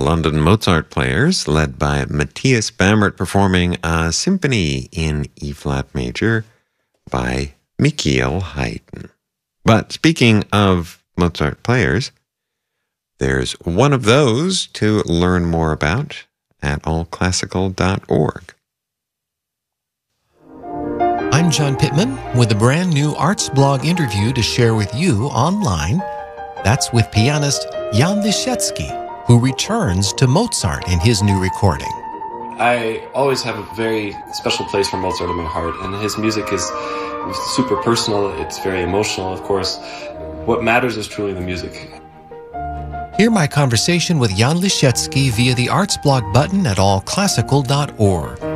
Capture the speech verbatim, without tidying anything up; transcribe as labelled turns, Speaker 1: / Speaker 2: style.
Speaker 1: London Mozart Players, led by Matthias Bammert, performing a symphony in E-flat major by Michiel Haydn. But speaking of Mozart Players, there's one of those to learn more about at all classical dot org.
Speaker 2: I'm John Pittman with a brand new Arts Blog interview to share with you online. That's with pianist Jan Lisiecki, who returns to Mozart in his new recording.
Speaker 3: I always have a very special place for Mozart in my heart, and his music is super personal. It's very emotional, of course. What matters is truly the music.
Speaker 2: Hear my conversation with Jan Lisiecki via the Arts Blog button at all classical dot org.